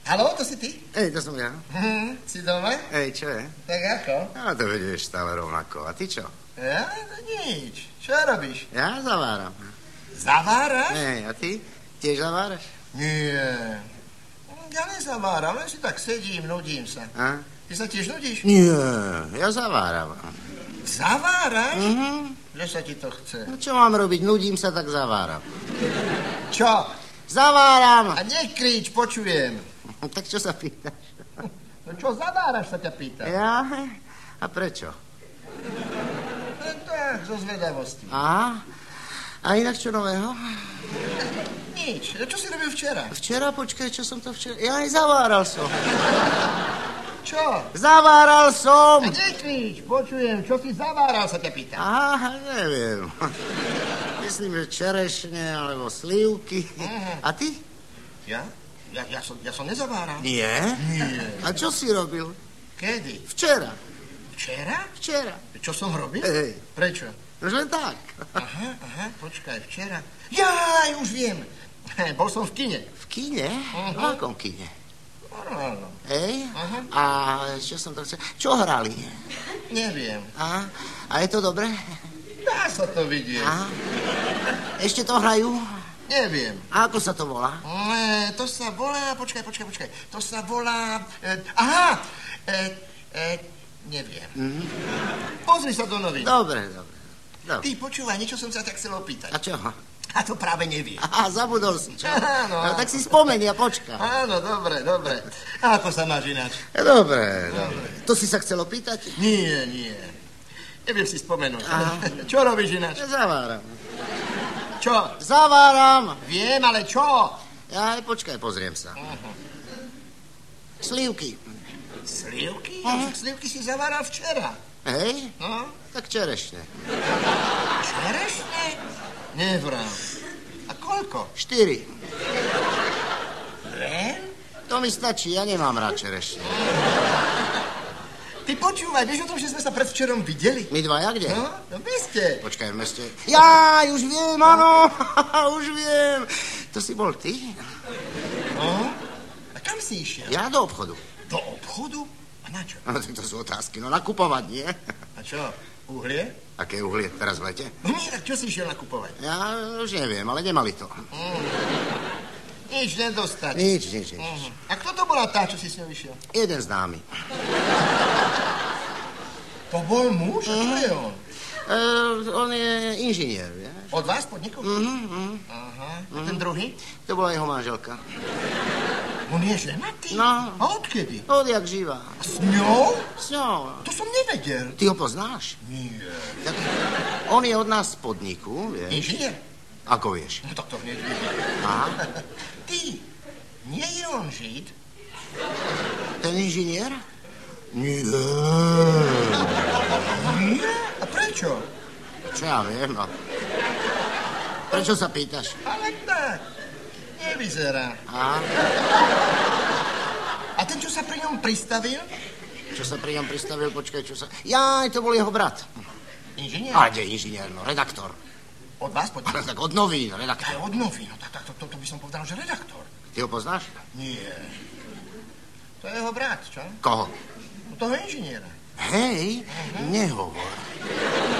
Haló, to si ty? Hej, to som ja. Si doma? Hej, čo je? Tak ako? No, to vedieš stále rovnako. A ty čo? Ja? No nič. Čo robíš? Ja zaváram. Zaváraš? Hej, a ty? Tiež zaváraš? Nie. Ja nezaváram, len si tak sedím, nudím sa. A? Ty sa tiež nudíš? Nie, ja zaváram. Zaváraš? Mhm. Že sa ti to chce? No, čo mám robiť? Nudím sa, tak zaváram. Čo? Zaváram! A nekrič, počujem. Tak čo sa pýtaš? No čo zaváraš, sa ťa pýtam. Ja? A prečo? Len tak, zo zvedavosti. A inak čo nového? Nič. Čo si robil včera? Včera, počkaj, čo som to včera... Ja aj zaváral som. Čo? Zaváral som! A nekrič, počujem. Čo si zaváral, sa ťa pýtam. Aha, neviem. Myslím, že čerešne alebo slivky. A ty? Ja? Ja som nezaváral. Nie? Nie. A čo si robil? Kedy? Včera. Včera? Včera. Čo som robil? Hej. Prečo? Už len tak. Aha, počkaj, včera. Jaj, už viem. Bol som v kine. V kine? V akom kine? Normálno. Hej? Aha. A čo som to chcel? Čo hrali? Neviem. A je to dobré? Dá sa to vidieť. A? Ešte to hrajú? Neviem. A ako sa to volá? To sa volá... Počkaj. To sa volá... Neviem. Pozri sa do novín. Dobre. Ty počúvaj, niečo som sa tak chcel opýtať. A čo? A to práve neviem. Aha, zabudol si, čo? Áno. No, tak si spomeň a počka. Áno, dobre. A ako sa máš ináč? Dobre. To si sa chcel opýtať? Nie. Neviem si spomenúť. Čo robíš ináč? Zaváram. Čo? Zaváram. Viem, ale čo? Aj počkaj, pozriem sa. Slivky. Slivky? Slivky si zaváral včera. Hej? No? Tak čerešne. Čerešne? Nevrám. A koľko? 4. Len? To mi stačí, ja nemám rád čerešne. Ty počúvaj, vieš o tom, že sme sa predvčerom videli? My dvaja kde? No v meste. Počkaj, v meste. Ja, už viem, áno. Už viem. To si bol ty? No? A kam si išiel? Ja do obchodu. Do obchodu? A na čo? No, tak to sú otázky. No, nakupovať, nie? A čo? Uhlie? Aké uhlie teraz v lete? No nie, tak čo si išiel nakupovať? Ja už neviem, ale nemali to. Nič nedostať. Nič. A kto to bola tá, čo si s ňou išiel? Jeden známy. To bol muž? A kto je on? On je inžinier, vieš? Od vás podniku? Aha. A ten druhý? To bola jeho manželka. On je ženatý? No. A odkedy? Odjak živá. A s ňou? S ňou. To som nevedel. Ty ho poznáš? Nie. Tak on je od nás z podniku, vieš? Inžinier? Ako vieš? No tak to hneď vidím. Aha. Ty, nie je on Žid? Ten inžinier? Nie. Nie? A prečo? Čo ja viem, no. Prečo sa pýtaš? Ale tak. Nevyzerá. Aha. A ten, čo sa pri ňom pristavil? Čo sa pri ňom pristavil, počkaj, čo sa... Jaj, to bol jeho brat. Inžinier? A kde inžinier, no, redaktor. Od vás podniku? Ale tak od novín, redaktor. Od novín. No tak to by som povedal, že redaktor. Ty ho poznáš? Nie. To je jeho brat, čo? Koho? No toho inžiniera. Hej, nehovor.